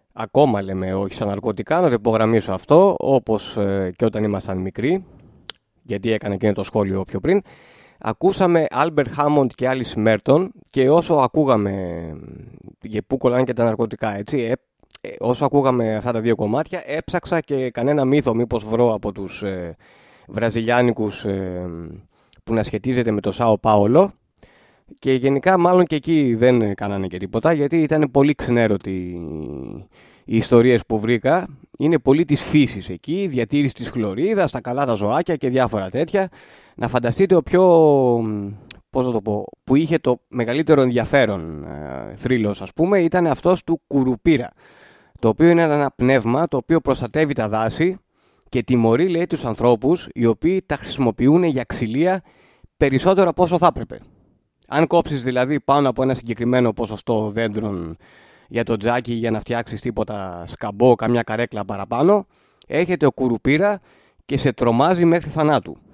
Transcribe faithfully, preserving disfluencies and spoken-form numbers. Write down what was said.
ακόμα λέμε όχι στα ναρκωτικά, να το υπογραμμίσω αυτό, όπως ε, και όταν ήμασταν μικροί, γιατί έκανα και το σχόλιο πιο πριν. Ακούσαμε Albert Hammond και Alice Merton και όσο ακούγαμε για πού κολλάνε και τα ναρκωτικά, έτσι, ε, ε, όσο ακούγαμε αυτά τα δύο κομμάτια, έψαξα και κανένα μύθο μήπως βρω από τους ε, βραζιλιάνικους ε, που να σχετίζεται με το Σάο Πάολο. Και γενικά μάλλον και εκεί δεν κάνανε και τίποτα, γιατί ήταν πολύ ξενέρωτοι οι ιστορίες που βρήκα. Είναι πολύ της φύσης εκεί, διατήρηση της χλωρίδας, τα καλά τα ζωάκια και διάφορα τέτοια. Να φανταστείτε ο πιο, πώς να το πω, που είχε το μεγαλύτερο ενδιαφέρον ε, θρύλος, ας πούμε, ήταν αυτός του κουρουπίρα. Το οποίο είναι ένα πνεύμα το οποίο προστατεύει τα δάση και τιμωρεί, λέει, τους ανθρώπους οι οποίοι τα χρησιμοποιούν για ξυλία περισσότερο από όσο θα έπρεπε. Αν κόψεις δηλαδή πάνω από ένα συγκεκριμένο ποσοστό δέντρων για το τζάκι για να φτιάξεις τίποτα σκαμπό, καμιά καρέκλα παραπάνω, έρχεται ο κουρουπίρα και σε τρομάζει μέχρι θανάτου.